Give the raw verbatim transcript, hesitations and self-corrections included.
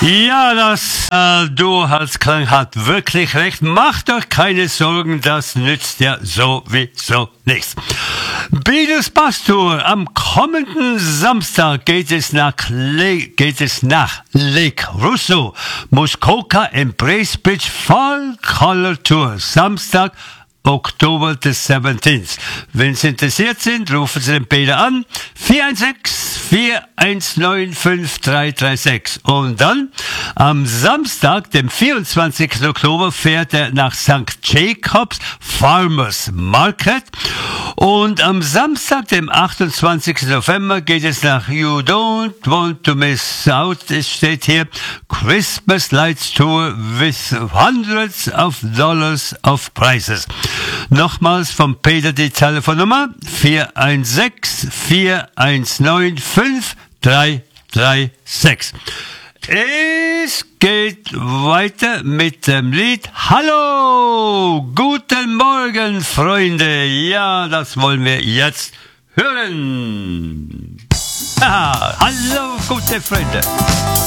Ja, das äh, Durchhaltsklang hat wirklich recht. Macht euch keine Sorgen, das nützt ja sowieso nichts. Bidus Pastor, am kommenden Samstag geht es nach, Le- geht es nach Lake Russo, Muskoka in Bracebridge Fall Color Tour. Samstag, Oktober des seventeenth. Wenn Sie interessiert sind, rufen Sie den Peter an. vier eins sechs, vier eins neun, fünf drei drei sechs. Und dann am Samstag, dem vierundzwanzigsten Oktober, fährt er nach Sankt Jacobs Farmers Market. Und am Samstag, dem achtundzwanzigsten November, geht es nach You Don't Want to Miss Out. Es steht hier Christmas Lights Tour with hundreds of dollars of prices. Nochmals vom Peter die Telefonnummer vier eins sechs, vier eins neun, fünf drei drei sechs. Es geht weiter mit dem Lied Hallo, guten Morgen, Freunde. Ja, das wollen wir jetzt hören. Haha, hallo, gute Freunde.